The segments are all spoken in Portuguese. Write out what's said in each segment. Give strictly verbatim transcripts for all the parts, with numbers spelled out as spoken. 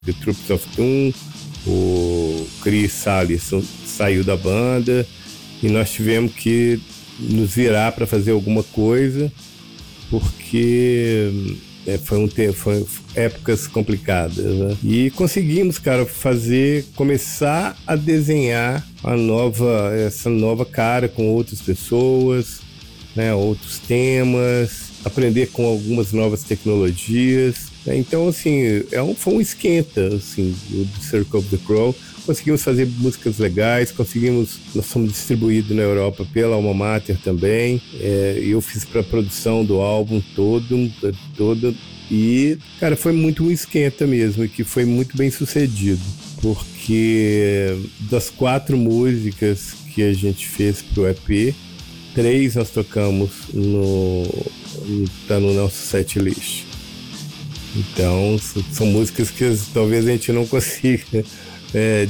The Troops of Doom, o Chris Sallis saiu da banda e nós tivemos que nos virar para fazer alguma coisa, porque é, foi um tempo, foi épocas complicadas, né? E conseguimos, cara, fazer, começar a desenhar a nova, essa nova cara com outras pessoas, né, outros temas, aprender com algumas novas tecnologias. Então, assim, é um, foi um esquenta, assim, do Circle of the Crow. Conseguimos fazer músicas legais, conseguimos, nós fomos distribuídos na Europa pela Alma Mater também. É, eu fiz para a produção do álbum todo, todo, e, cara, foi muito um esquenta mesmo, e que foi muito bem sucedido, porque das quatro músicas que a gente fez pro E P, três nós tocamos no, tá no nosso set list. Então, são músicas que talvez a gente não consiga é,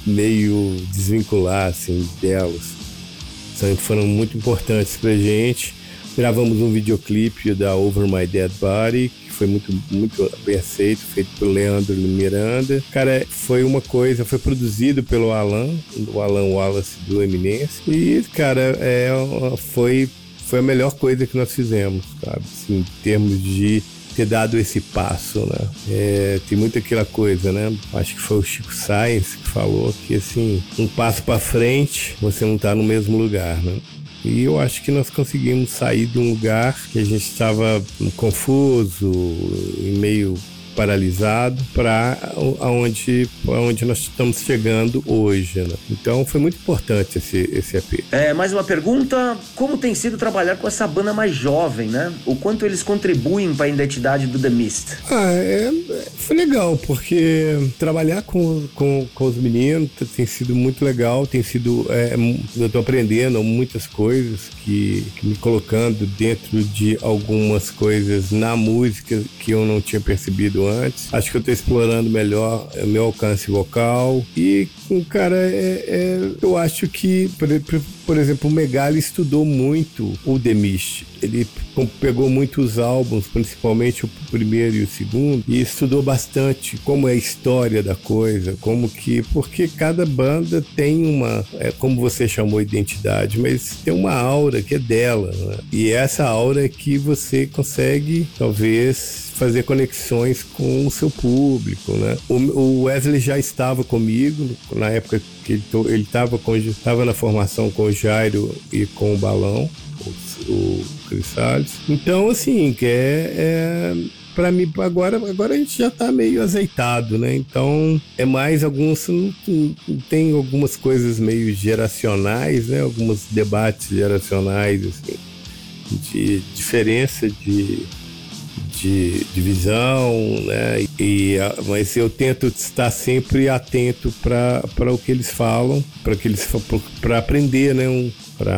meio desvincular assim, delas. Então, foram muito importantes pra gente. Gravamos um videoclipe da Over My Dead Body, que foi muito, muito bem aceito, feito pelo Leandro Miranda. Cara, foi uma coisa, foi produzido pelo Alan, o Alan Wallace do Eminence. E, cara, é, foi, foi a melhor coisa que nós fizemos, sabe? Assim, em termos de ter dado esse passo, né? É, tem muito aquela coisa, né? Acho que foi o Chico Sainz que falou que, assim, um passo para frente, você não tá no mesmo lugar, né? E eu acho que nós conseguimos sair de um lugar que a gente estava confuso e meio paralisado para aonde, aonde nós estamos chegando hoje, né? Então foi muito importante esse, esse E P. É, mais uma pergunta: como tem sido trabalhar com essa banda mais jovem, né? O quanto eles contribuem para a identidade do The Mist? Ah, é, foi legal, porque trabalhar com, com, com os meninos tem sido muito legal, tem sido, é, eu tô aprendendo muitas coisas, que, que me colocando dentro de algumas coisas na música que eu não tinha percebido antes. Acho que eu tô explorando melhor o meu alcance vocal e, cara, é, é, eu acho que, por, por exemplo, o Megali estudou muito o The Mist. Ele pegou muitos álbuns, principalmente o primeiro e o segundo, e estudou bastante como é a história da coisa, como que, porque cada banda tem uma, é, como você chamou, identidade, mas tem uma aura que é dela, né? E essa aura é que você consegue, talvez, fazer conexões com o seu público, né? O Wesley já estava comigo na época que ele estava estava na formação com o Jairo e com o Balão, o, o Chris Salles. Então, assim, que é, é para mim agora, agora a gente já tá meio azeitado, né? Então é mais alguns, tem algumas coisas meio geracionais, né? Alguns debates geracionais, assim, de diferença de de, de visão, né? E, mas eu tento estar sempre atento para o que eles falam, para que eles para aprender, né? Um,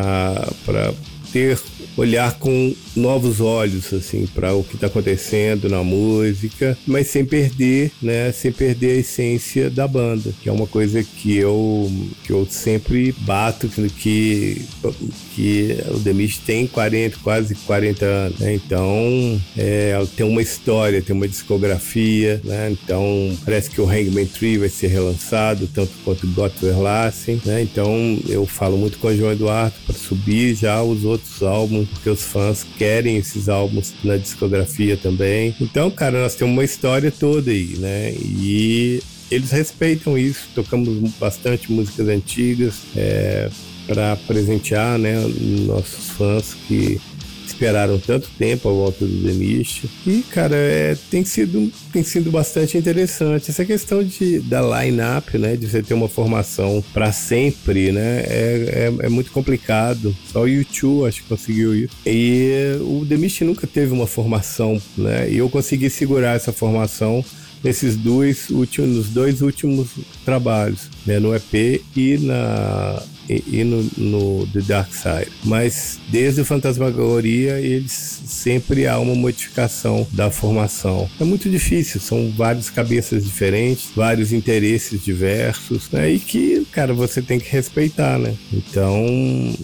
para ter olhar com novos olhos, assim, para o que está acontecendo na música, mas sem perder, né, sem perder a essência da banda, que é uma coisa que eu, que eu sempre bato, que, que o The Mist tem quarenta, quase quarenta anos, né? Então é, tem uma história, tem uma discografia, né? Então parece que o Hangman Tree vai ser relançado, tanto quanto o Gott Verlassen, né? Então eu falo muito com o João Eduardo para subir já os outros álbuns, porque os fãs querem esses álbuns na discografia também. Então, cara, nós temos uma história toda aí, né? E eles respeitam isso. Tocamos bastante músicas antigas é, para presentear, né, nossos fãs que esperaram tanto tempo a volta do The Mist. E, cara, é, tem, sido, tem sido bastante interessante. Essa questão de, da line-up, né, de você ter uma formação para sempre, né, é, é, é muito complicado. Só o U dois acho que conseguiu isso. E o The Mist nunca teve uma formação, né, e eu consegui segurar essa formação nesses dois últimos, nos dois últimos trabalhos, né, no E P e na e, e no, no The Dark Side. Mas desde o Fantasmagoria eles sempre há uma modificação da formação. É muito difícil, são várias cabeças diferentes, vários interesses diversos, né, e que, cara, você tem que respeitar, né? Então,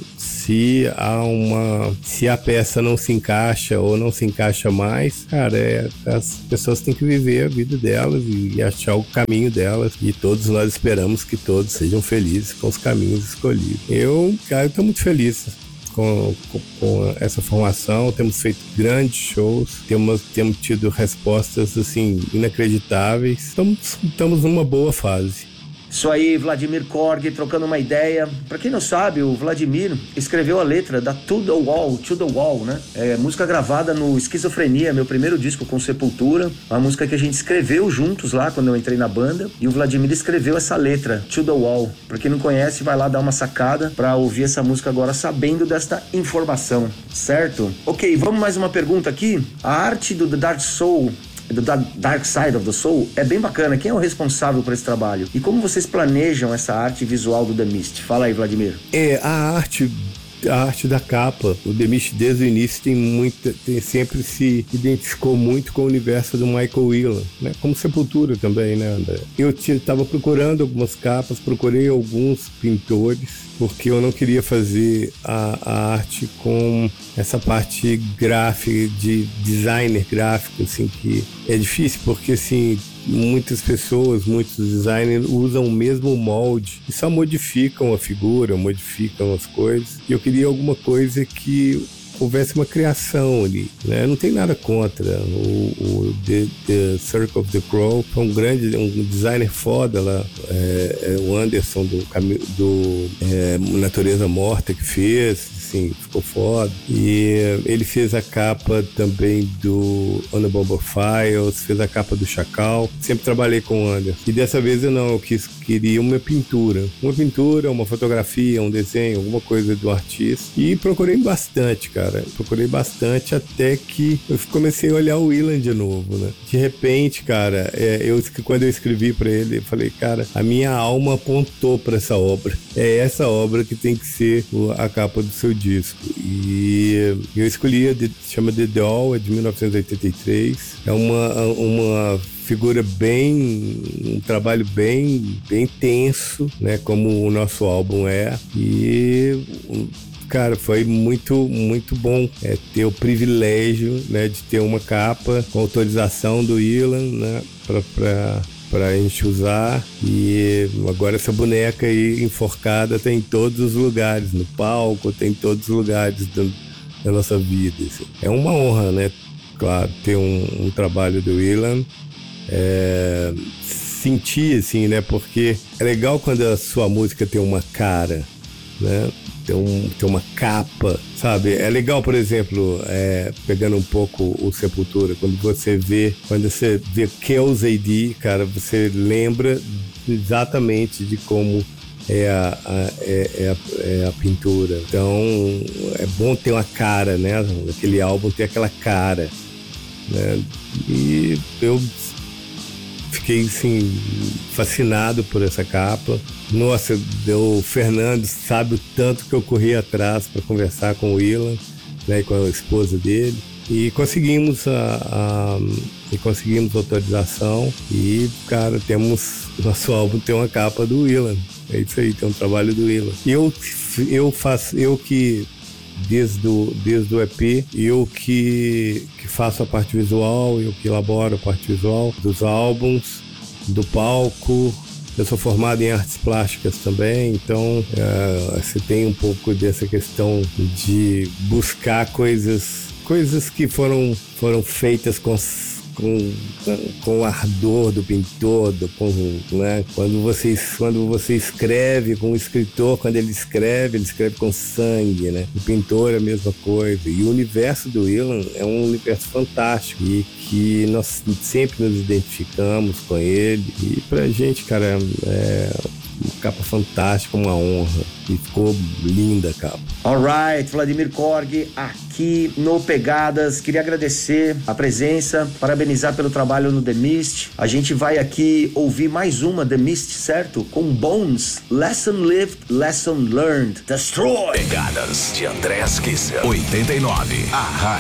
Se há uma, se a peça não se encaixa ou não se encaixa mais, cara, é, as pessoas têm que viver a vida delas e, e achar o caminho delas. E todos nós esperamos que todos sejam felizes com os caminhos escolhidos. Eu, cara, eu tô muito feliz Com, com, com essa formação, temos feito grandes shows, temos, temos tido respostas assim inacreditáveis, estamos, estamos numa boa fase. Isso aí, Vladimir Korg, trocando uma ideia. Pra quem não sabe, o Vladimir escreveu a letra da To The Wall, To The Wall, né? É música gravada no Esquizofrenia, meu primeiro disco com Sepultura. Uma música que a gente escreveu juntos lá quando eu entrei na banda. E o Vladimir escreveu essa letra, To The Wall. Pra quem não conhece, vai lá dar uma sacada pra ouvir essa música agora sabendo desta informação, certo? Ok, vamos mais uma pergunta aqui. A arte do The Dark Soul... do Dark Side of the Soul é bem bacana. Quem é o responsável por esse trabalho? E como vocês planejam essa arte visual do The Mist? Fala aí, Vladimir. É, a arte... a arte da capa, o The Mist desde o início tem muita, tem, sempre se identificou muito com o universo do Michael Whelan, né? Como Sepultura também, né, André? Eu estava procurando algumas capas, procurei alguns pintores, porque eu não queria fazer a, a arte com essa parte gráfica, de designer gráfico, assim, que é difícil, porque, assim, muitas pessoas, muitos designers usam o mesmo molde e só modificam a figura, modificam as coisas. E eu queria alguma coisa que houvesse uma criação ali, né? Não tem nada contra. O, o the, the Circle of the Crow foi um grande, um designer foda lá, é, é o Anderson do, do é, Natureza Morta que fez, assim, ficou foda. E ele fez a capa também do On the Bomber Files, fez a capa do Chacal. Sempre trabalhei com o Anderson. E dessa vez eu não, eu quis, queria uma pintura. Uma pintura, uma fotografia, um desenho, alguma coisa do artista. E procurei bastante, cara. Procurei bastante até que eu comecei a olhar o Whelan de novo, né? De repente, cara, é, eu, quando eu escrevi pra ele, eu falei, cara, a minha alma apontou pra essa obra. É essa obra que tem que ser a capa do seu disco. E eu escolhi, a de, chama The Doll, é de mil novecentos e oitenta e três. É uma, uma figura bem, um trabalho bem, bem tenso, né? Como o nosso álbum é. E... cara, foi muito, muito bom é, ter o privilégio, né, de ter uma capa com autorização do Whelan, né, pra, pra, pra gente usar. E agora essa boneca aí enforcada tem em todos os lugares, no palco, tem em todos os lugares do, da nossa vida. Assim. É uma honra, né, claro, ter um, um trabalho do Whelan. É, sentir, assim, né, porque é legal quando a sua música tem uma cara, né? Tem, um, tem uma capa, sabe? É legal, por exemplo, é, pegando um pouco o Sepultura, quando você vê, quando você vê Kills A D, cara, você lembra exatamente de como é a, a, é, é a, é a pintura. Então, é bom ter uma cara, né? Aquele álbum ter aquela cara, né? E eu fiquei, assim, fascinado por essa capa. Nossa, o Fernando sabe o tanto que eu corri atrás para conversar com o Whelan, né, com a esposa dele. E conseguimos a, a, e conseguimos a autorização e, cara, temos... Nosso álbum tem uma capa do Whelan. É isso aí, tem um trabalho do Whelan. Eu, eu faço... Eu que... Desde o, desde o E P, eu que, que faço a parte visual, eu que elaboro a parte visual dos álbuns, do palco. Eu sou formado em artes plásticas também, então é, você tem um pouco dessa questão de buscar coisas, coisas que foram, foram feitas com com, com o ardor do pintor, do, com, né? quando, você, quando você escreve com o escritor, quando ele escreve, ele escreve com sangue, né? O pintor é a mesma coisa. E o universo do Whelan é um universo fantástico e que nós sempre nos identificamos com ele. E pra gente, cara, é uma capa fantástica, uma honra. E ficou linda a capa. Alright, Vladimir Korg aqui no Pegadas. Queria agradecer a presença, parabenizar pelo trabalho no The Mist. A gente vai aqui ouvir mais uma The Mist, certo? Com Bones, Lesson Lived, Lesson Learned, Destroy. Pegadas de André Kisser, oitenta e nove. A